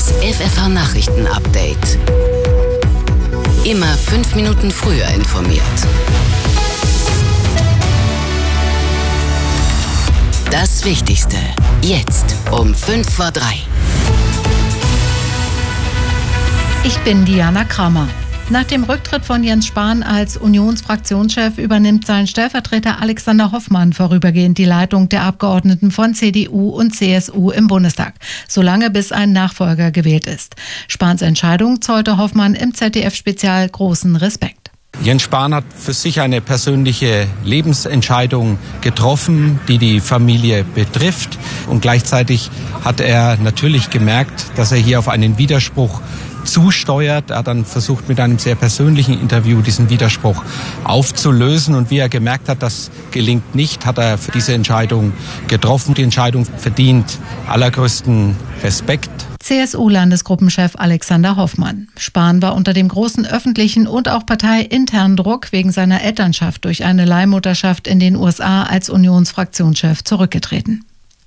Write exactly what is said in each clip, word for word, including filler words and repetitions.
Das F F H-Nachrichten-Update. Immer fünf Minuten früher informiert. Das Wichtigste jetzt um fünf vor drei. Ich bin Diana Kramer. Nach dem Rücktritt von Jens Spahn als Unionsfraktionschef übernimmt sein Stellvertreter Alexander Hoffmann vorübergehend die Leitung der Abgeordneten von C D U und C S U im Bundestag, solange bis ein Nachfolger gewählt ist. Spahns Entscheidung zollte Hoffmann im Z D F-Spezial großen Respekt. Jens Spahn hat für sich eine persönliche Lebensentscheidung getroffen, die die Familie betrifft. Und gleichzeitig hat er natürlich gemerkt, dass er hier auf einen Widerspruch zusteuert. Er hat dann versucht, mit einem sehr persönlichen Interview diesen Widerspruch aufzulösen. Und wie er gemerkt hat, das gelingt nicht, hat er für diese Entscheidung getroffen. Die Entscheidung verdient allergrößten Respekt. C S U-Landesgruppenchef Alexander Hoffmann. Spahn war unter dem großen öffentlichen und auch parteiinternen Druck wegen seiner Elternschaft durch eine Leihmutterschaft in den U S A als Unionsfraktionschef zurückgetreten.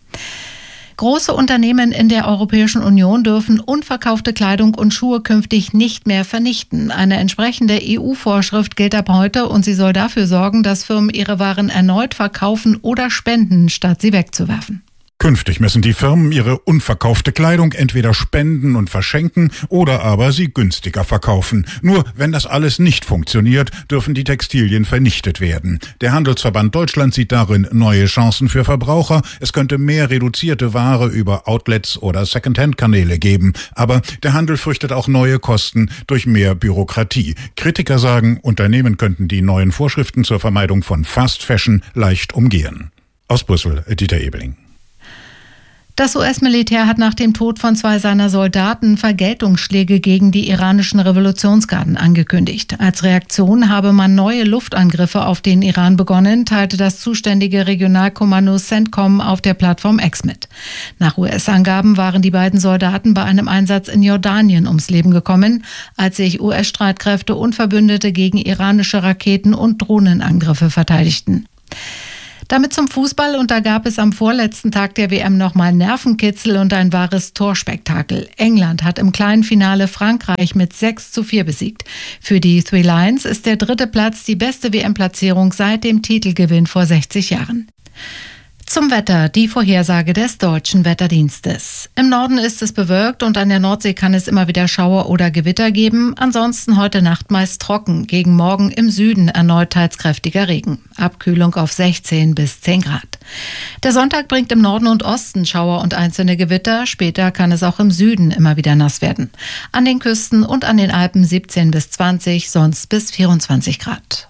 Große Unternehmen in der Europäischen Union dürfen unverkaufte Kleidung und Schuhe künftig nicht mehr vernichten. Eine entsprechende E U-Vorschrift gilt ab heute und sie soll dafür sorgen, dass Firmen ihre Waren erneut verkaufen oder spenden, statt sie wegzuwerfen. Künftig müssen die Firmen ihre unverkaufte Kleidung entweder spenden und verschenken oder aber sie günstiger verkaufen. Nur wenn das alles nicht funktioniert, dürfen die Textilien vernichtet werden. Der Handelsverband Deutschland sieht darin neue Chancen für Verbraucher. Es könnte mehr reduzierte Ware über Outlets oder Secondhand-Kanäle geben. Aber der Handel fürchtet auch neue Kosten durch mehr Bürokratie. Kritiker sagen, Unternehmen könnten die neuen Vorschriften zur Vermeidung von Fast Fashion leicht umgehen. Aus Brüssel, Dieter Ebeling. Das U S-Militär hat nach dem Tod von zwei seiner Soldaten Vergeltungsschläge gegen die iranischen Revolutionsgarden angekündigt. Als Reaktion habe man neue Luftangriffe auf den Iran begonnen, teilte das zuständige Regionalkommando CENTCOM auf der Plattform X mit. Nach U S-Angaben waren die beiden Soldaten bei einem Einsatz in Jordanien ums Leben gekommen, als sich U S-Streitkräfte und Verbündete gegen iranische Raketen- und Drohnenangriffe verteidigten. Damit zum Fußball, und da gab es am vorletzten Tag der W M nochmal Nervenkitzel und ein wahres Torspektakel. England hat im kleinen Finale Frankreich mit sechs zu vier besiegt. Für die Three Lions ist der dritte Platz die beste W M-Platzierung seit dem Titelgewinn vor sechzig Jahren. Zum Wetter, die Vorhersage des Deutschen Wetterdienstes. Im Norden ist es bewölkt und an der Nordsee kann es immer wieder Schauer oder Gewitter geben. Ansonsten heute Nacht meist trocken. Gegen Morgen im Süden erneut teils kräftiger Regen. Abkühlung auf sechzehn bis zehn Grad. Der Sonntag bringt im Norden und Osten Schauer und einzelne Gewitter. Später kann es auch im Süden immer wieder nass werden. An den Küsten und an den Alpen siebzehn bis zwanzig, sonst bis vierundzwanzig Grad.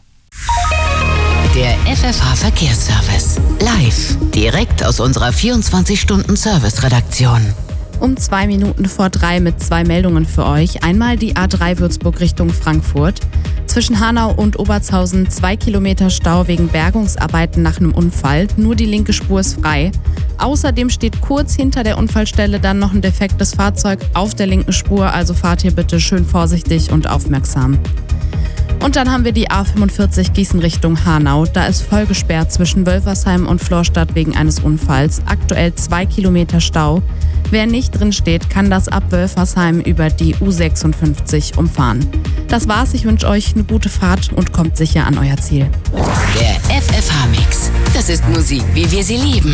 Der F F H-Verkehrsservice. Live. Direkt aus unserer vierundzwanzig-Stunden-Service-Redaktion. Um zwei Minuten vor drei mit zwei Meldungen für euch. Einmal die A drei Würzburg Richtung Frankfurt. Zwischen Hanau und Obertshausen zwei Kilometer Stau wegen Bergungsarbeiten nach einem Unfall. Nur die linke Spur ist frei. Außerdem steht kurz hinter der Unfallstelle dann noch ein defektes Fahrzeug auf der linken Spur. Also fahrt hier bitte schön vorsichtig und aufmerksam. Und dann haben wir die A fünfundvierzig Gießen Richtung Hanau. Da ist voll gesperrt zwischen Wölfersheim und Florstadt wegen eines Unfalls. Aktuell zwei Kilometer Stau. Wer nicht drin steht, kann das ab Wölfersheim über die U sechsundfünfzig umfahren. Das war's. Ich wünsche euch eine gute Fahrt und kommt sicher an euer Ziel. Der F F H-Mix. Das ist Musik, wie wir sie lieben.